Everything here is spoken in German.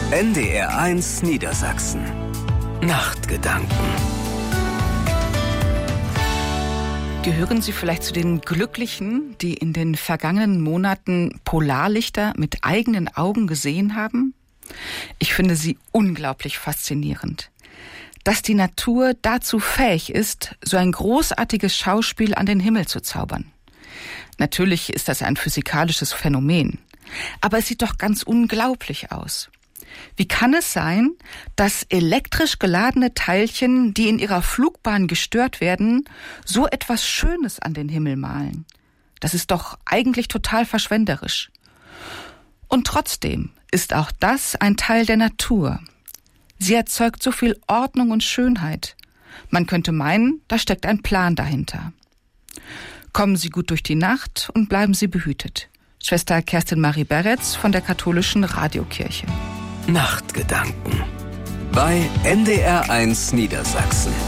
NDR1 Niedersachsen. Nachtgedanken. Gehören Sie vielleicht zu den Glücklichen, die in den vergangenen Monaten Polarlichter mit eigenen Augen gesehen haben? Ich finde sie unglaublich faszinierend. Dass die Natur dazu fähig ist, so ein großartiges Schauspiel an den Himmel zu zaubern. Natürlich ist das ein physikalisches Phänomen, aber es sieht doch ganz unglaublich aus. Wie kann es sein, dass elektrisch geladene Teilchen, die in ihrer Flugbahn gestört werden, so etwas Schönes an den Himmel malen? Das ist doch eigentlich total verschwenderisch. Und trotzdem ist auch das ein Teil der Natur. Sie erzeugt so viel Ordnung und Schönheit. Man könnte meinen, da steckt ein Plan dahinter. Kommen Sie gut durch die Nacht und bleiben Sie behütet. Schwester Kerstin Marie Beretz von der Katholischen Radiokirche. Nachtgedanken bei NDR1 Niedersachsen.